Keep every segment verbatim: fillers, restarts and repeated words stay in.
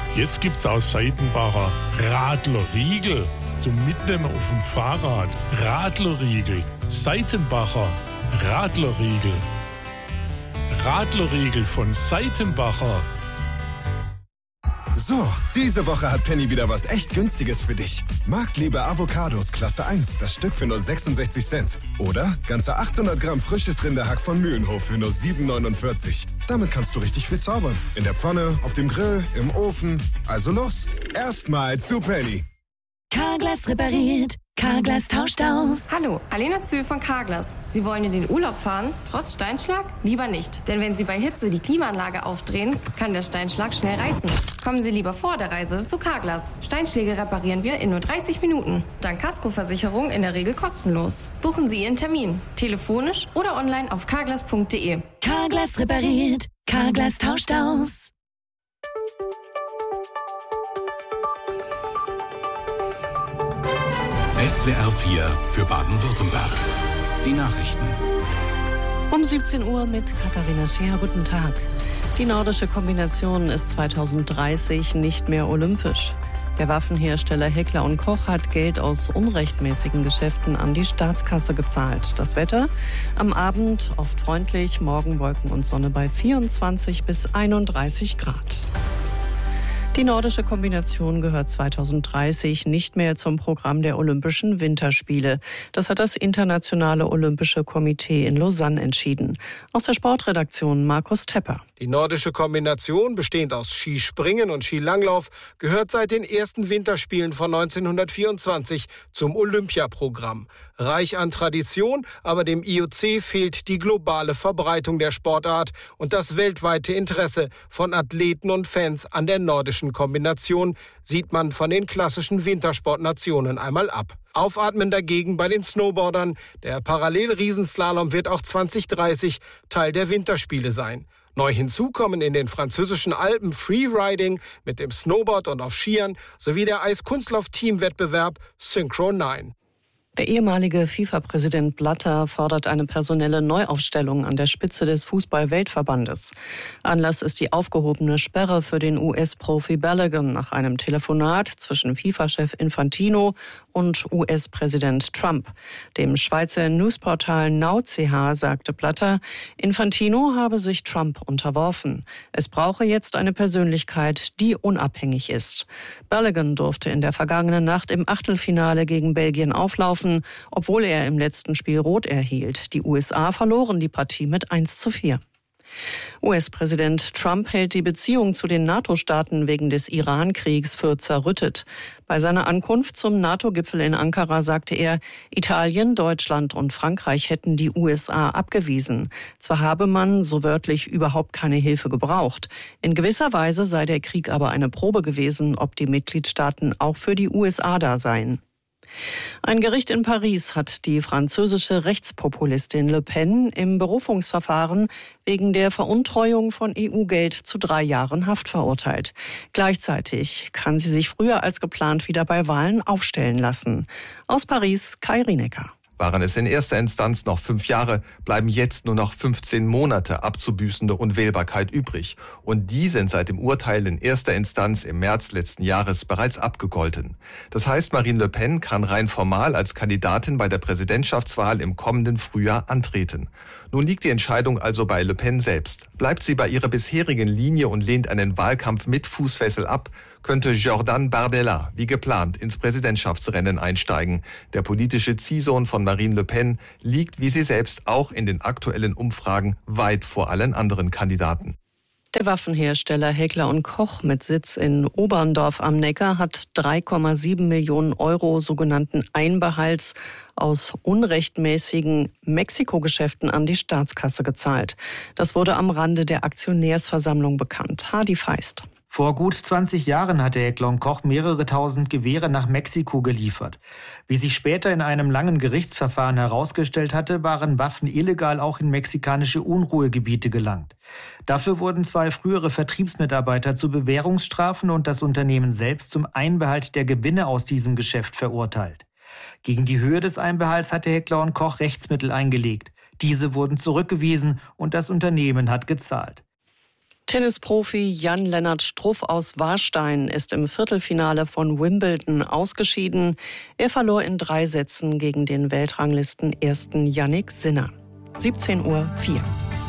Jetzt gibt's aus Seitenbacher Radlerriegel zum Mitnehmen auf dem Fahrrad. Radlerriegel, Seitenbacher Radlerriegel. Radlerriegel von Seitenbacher. So, diese Woche hat Penny wieder was echt Günstiges für dich. Marktliebe Avocados Klasse eins, das Stück für nur sechsundsechzig Cent. Oder ganze achthundert Gramm frisches Rinderhack von Mühlenhof für nur sieben neunundvierzig. Damit kannst du richtig viel zaubern. In der Pfanne, auf dem Grill, im Ofen. Also los, erstmal zu Penny. Carglass repariert, Carglass tauscht aus. Hallo, Alena Zühl von Carglass. Sie wollen in den Urlaub fahren, trotz Steinschlag? Lieber nicht, denn wenn Sie bei Hitze die Klimaanlage aufdrehen, kann der Steinschlag schnell reißen. Kommen Sie lieber vor der Reise zu Carglass. Steinschläge reparieren wir in nur dreißig Minuten. Dank Kaskoversicherung in der Regel kostenlos. Buchen Sie Ihren Termin, telefonisch oder online auf carglass punkt de. Carglass repariert, Carglass tauscht aus. S W R vier für Baden-Württemberg. Die Nachrichten. Um siebzehn Uhr mit Katharina Scheer. Guten Tag. Die nordische Kombination ist zweitausenddreißig nicht mehr olympisch. Der Waffenhersteller Heckler und Koch hat Geld aus unrechtmäßigen Geschäften an die Staatskasse gezahlt. Das Wetter? Am Abend oft freundlich, morgen Wolken und Sonne bei vierundzwanzig bis einunddreißig Grad. Die nordische Kombination gehört zweitausenddreißig nicht mehr zum Programm der Olympischen Winterspiele. Das hat das Internationale Olympische Komitee in Lausanne entschieden. Aus der Sportredaktion Markus Tepper. Die nordische Kombination, bestehend aus Skispringen und Skilanglauf, gehört seit den ersten Winterspielen von neunzehnhundertvierundzwanzig zum Olympiaprogramm. Reich an Tradition, aber dem I O C fehlt die globale Verbreitung der Sportart und das weltweite Interesse von Athleten und Fans an der nordischen Kombination sieht man von den klassischen Wintersportnationen einmal ab. Aufatmen dagegen bei den Snowboardern. Der Parallel-Riesenslalom wird auch zwanzig dreißig Teil der Winterspiele sein. Neu hinzu kommen in den französischen Alpen Freeriding mit dem Snowboard und auf Skiern sowie der Eiskunstlauf-Teamwettbewerb Synchro neun. Der ehemalige FIFA-Präsident Blatter fordert eine personelle Neuaufstellung an der Spitze des Fußball-Weltverbandes. Anlass ist die aufgehobene Sperre für den U S-Profi Balogun nach einem Telefonat zwischen FIFA-Chef Infantino und U S-Präsident Trump. Dem Schweizer Newsportal NowCH sagte Blatter, Infantino habe sich Trump unterworfen. Es brauche jetzt eine Persönlichkeit, die unabhängig ist. Balogun durfte in der vergangenen Nacht im Achtelfinale gegen Belgien auflaufen, obwohl er im letzten Spiel rot erhielt. Die U S A verloren die Partie mit eins zu vier. U S-Präsident Trump hält die Beziehung zu den NATO-Staaten wegen des Iran-Kriegs für zerrüttet. Bei seiner Ankunft zum NATO-Gipfel in Ankara sagte er, Italien, Deutschland und Frankreich hätten die U S A abgewiesen. Zwar habe man, so wörtlich, überhaupt keine Hilfe gebraucht. In gewisser Weise sei der Krieg aber eine Probe gewesen, ob die Mitgliedstaaten auch für die U S A da seien. Ein Gericht in Paris hat die französische Rechtspopulistin Le Pen im Berufungsverfahren wegen der Veruntreuung von E U-Geld zu drei Jahren Haft verurteilt. Gleichzeitig kann sie sich früher als geplant wieder bei Wahlen aufstellen lassen. Aus Paris, Kai Rienecker. Waren es in erster Instanz noch fünf Jahre, bleiben jetzt nur noch fünfzehn Monate abzubüßende Unwählbarkeit übrig. Und die sind seit dem Urteil in erster Instanz im März letzten Jahres bereits abgegolten. Das heißt, Marine Le Pen kann rein formal als Kandidatin bei der Präsidentschaftswahl im kommenden Frühjahr antreten. Nun liegt die Entscheidung also bei Le Pen selbst. Bleibt sie bei ihrer bisherigen Linie und lehnt einen Wahlkampf mit Fußfessel ab, könnte Jordan Bardella wie geplant ins Präsidentschaftsrennen einsteigen. Der politische Ziehsohn von Marine Le Pen liegt, wie sie selbst, auch in den aktuellen Umfragen weit vor allen anderen Kandidaten. Der Waffenhersteller Heckler und Koch mit Sitz in Oberndorf am Neckar hat drei Komma sieben Millionen Euro sogenannten Einbehalts aus unrechtmäßigen Mexiko-Geschäften an die Staatskasse gezahlt. Das wurde am Rande der Aktionärsversammlung bekannt. Hadi Feist. Vor gut zwanzig Jahren hatte Heckler und Koch mehrere tausend Gewehre nach Mexiko geliefert. Wie sich später in einem langen Gerichtsverfahren herausgestellt hatte, waren Waffen illegal auch in mexikanische Unruhegebiete gelangt. Dafür wurden zwei frühere Vertriebsmitarbeiter zu Bewährungsstrafen und das Unternehmen selbst zum Einbehalt der Gewinne aus diesem Geschäft verurteilt. Gegen die Höhe des Einbehalts hatte Heckler und Koch Rechtsmittel eingelegt. Diese wurden zurückgewiesen und das Unternehmen hat gezahlt. Tennisprofi Jan-Lennart Struff aus Warstein ist im Viertelfinale von Wimbledon ausgeschieden. Er verlor in drei Sätzen gegen den Weltranglisten-Ersten Jannik Sinner. siebzehn Uhr vier.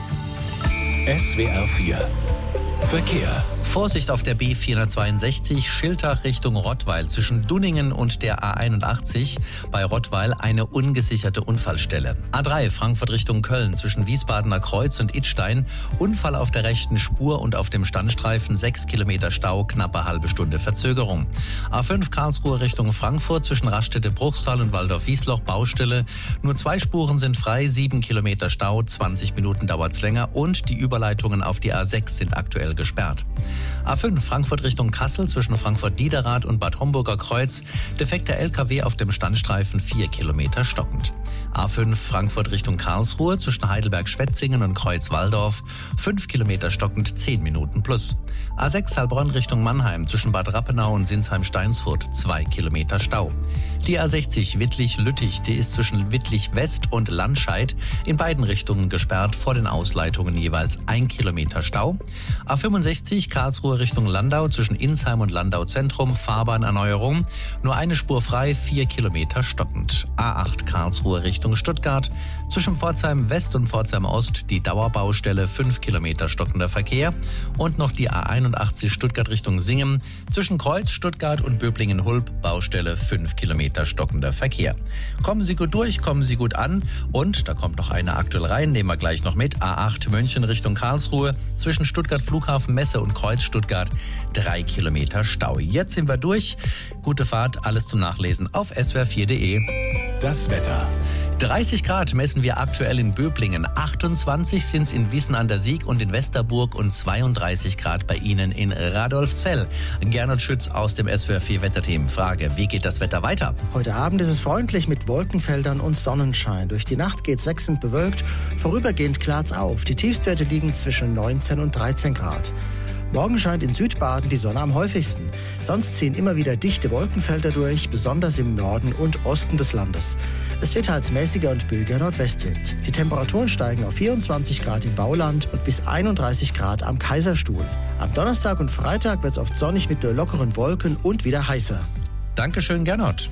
S W R vier Verkehr. Vorsicht auf der B vierhundertzweiundsechzig, Schiltach Richtung Rottweil. Zwischen Dunningen und der A einundachtzig bei Rottweil eine ungesicherte Unfallstelle. A drei Frankfurt Richtung Köln zwischen Wiesbadener Kreuz und Idstein. Unfall auf der rechten Spur und auf dem Standstreifen. sechs Kilometer Stau, knappe halbe Stunde Verzögerung. A fünf Karlsruhe Richtung Frankfurt zwischen Raststätte-Bruchsal und Waldorf-Wiesloch Baustelle. Nur zwei Spuren sind frei, sieben Kilometer Stau, zwanzig Minuten dauert's länger und die Überleitungen auf die A sechs sind aktuell gesperrt. A fünf Frankfurt Richtung Kassel zwischen Frankfurt-Niederrad und Bad Homburger Kreuz. Defekter L K W auf dem Standstreifen, vier Kilometer stockend. A fünf Frankfurt Richtung Karlsruhe zwischen Heidelberg-Schwetzingen und Kreuz-Walldorf. fünf Kilometer stockend, zehn Minuten plus. A sechs Heilbronn Richtung Mannheim zwischen Bad Rappenau und Sinsheim-Steinsfurt. zwei Kilometer Stau. Die A sechzig Wittlich-Lüttich, die ist zwischen Wittlich-West und Landscheid in beiden Richtungen gesperrt, vor den Ausleitungen jeweils ein Kilometer Stau. A fünfundsechzig Karlsruhe Richtung Landau zwischen Insheim und Landau Zentrum, Fahrbahnerneuerung. Nur eine Spur frei, vier Kilometer stockend. A acht Karlsruhe Richtung Stuttgart zwischen Pforzheim West und Pforzheim Ost die Dauerbaustelle, fünf Kilometer stockender Verkehr. Und noch die A einundachtzig Stuttgart Richtung Singen zwischen Kreuz, Stuttgart und Böblingen-Hulb Baustelle, fünf Kilometer stockender Verkehr. Kommen Sie gut durch, kommen Sie gut an und da kommt noch eine aktuell rein, nehmen wir gleich noch mit. A acht München Richtung Karlsruhe zwischen Stuttgart Flughafen Messe und Kreuz Stuttgart, drei Kilometer Stau. Jetzt sind wir durch. Gute Fahrt, alles zum Nachlesen auf s w r vier punkt d e. Das Wetter. dreißig Grad messen wir aktuell in Böblingen, achtundzwanzig sind es in Wissen an der Sieg und in Westerburg und zweiunddreißig Grad bei Ihnen in Radolfzell. Gernot Schütz aus dem S W R vier Wetterteam. Frage, wie geht das Wetter weiter? Heute Abend ist es freundlich mit Wolkenfeldern und Sonnenschein. Durch die Nacht geht es wechselnd bewölkt, vorübergehend klart's auf. Die Tiefstwerte liegen zwischen neunzehn und dreizehn Grad. Morgen scheint in Südbaden die Sonne am häufigsten. Sonst ziehen immer wieder dichte Wolkenfelder durch, besonders im Norden und Osten des Landes. Es wird teils mäßiger und böiger Nordwestwind. Die Temperaturen steigen auf vierundzwanzig Grad im Bauland und bis einunddreißig Grad am Kaiserstuhl. Am Donnerstag und Freitag wird es oft sonnig mit nur lockeren Wolken und wieder heißer. Dankeschön, Gernot.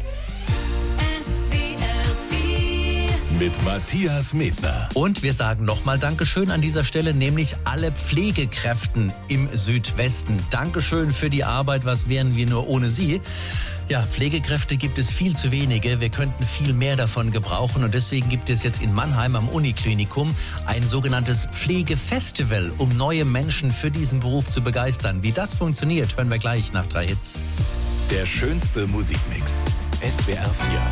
Mit Matthias Medner. Und wir sagen nochmal Dankeschön an dieser Stelle, nämlich alle Pflegekräften im Südwesten. Dankeschön für die Arbeit, was wären wir nur ohne Sie? Ja, Pflegekräfte gibt es viel zu wenige. Wir könnten viel mehr davon gebrauchen. Und deswegen gibt es jetzt in Mannheim am Uniklinikum ein sogenanntes Pflegefestival, um neue Menschen für diesen Beruf zu begeistern. Wie das funktioniert, hören wir gleich nach drei Hits. Der schönste Musikmix. S W R vier.